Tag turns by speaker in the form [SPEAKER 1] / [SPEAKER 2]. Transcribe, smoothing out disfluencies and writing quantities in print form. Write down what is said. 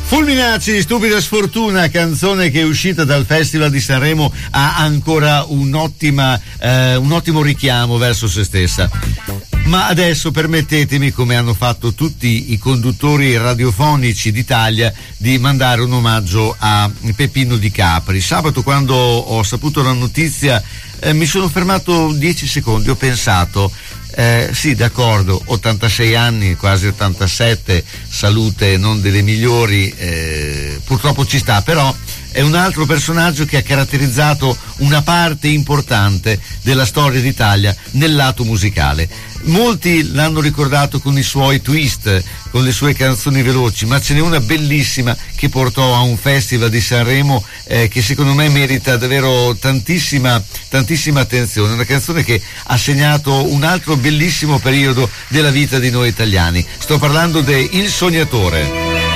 [SPEAKER 1] Fulminacci, Stupida sfortuna, canzone che è uscita dal Festival di Sanremo, ha ancora un ottimo richiamo verso se stessa. Ma adesso permettetemi, come hanno fatto tutti i conduttori radiofonici d'Italia, di mandare un omaggio a Peppino Di Capri. Sabato, quando ho saputo la notizia, mi sono fermato 10 secondi, ho pensato, sì, d'accordo, 86 anni, quasi 87, salute non delle migliori, purtroppo ci sta, però è un altro personaggio che ha caratterizzato una parte importante della storia d'Italia nel lato musicale. Molti l'hanno ricordato con i suoi twist, con le sue canzoni veloci, ma ce n'è una bellissima che portò a un festival di Sanremo che secondo me merita davvero tantissima attenzione, una canzone che ha segnato un altro bellissimo periodo della vita di noi italiani. Sto parlando de Il Sognatore.